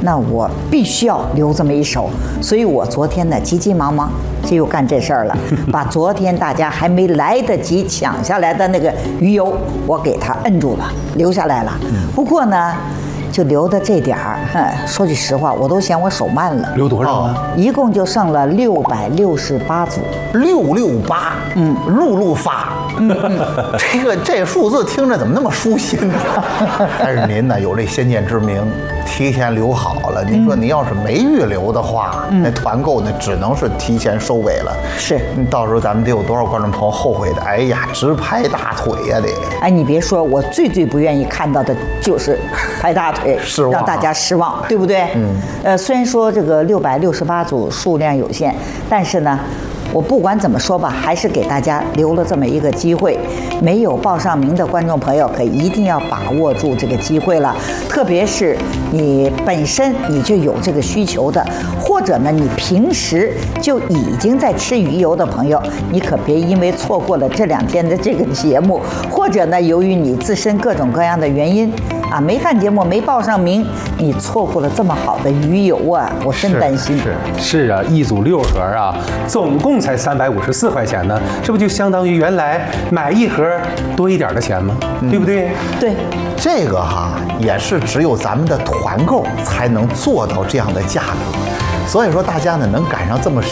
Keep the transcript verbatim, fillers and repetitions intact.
那我必须要留这么一手。所以我昨天呢急急忙忙就又干这事儿了，把昨天大家还没来得及抢下来的那个鱼油，我给它摁住了，留下来了。不过呢，就留的这点儿，说句实话，我都嫌我手慢了。 留多少啊？ 一共就剩了六百六十八组。 六六八，嗯，路路发，嗯，这个这数字听着怎么那么舒心呢？但是您呢有这先见之明，提前留好了。您说你要是没预留的话，那团购呢只能是提前收尾了。 是， 到时候咱们得有多少观众朋友后悔的？哎呀，直拍大腿呀，得！ 哎，你别说，我最最不愿意看到的就是拍大腿， 失望， 让大家失望，对不对？嗯。呃，虽然说这个六百六十八组数量有限，但是呢，我不管怎么说吧，还是给大家留了这么一个机会。没有报上名的观众朋友，可一定要把握住这个机会了。特别是你本身你就有这个需求的，或者呢你平时就已经在吃鱼油的朋友，你可别因为错过了这两天的这个节目，或者呢由于你自身各种各样的原因啊，没看节目没报上名，你错过了这么好的鱼油啊，我真担心。 是 是, 是啊，一组六盒啊，总共才三百五十四块钱呢，这不就相当于原来买一盒多一点的钱吗？嗯、对不对？ 对， 这个哈也是只有咱们的团购才能做到这样的价格，所以说大家呢能赶上这么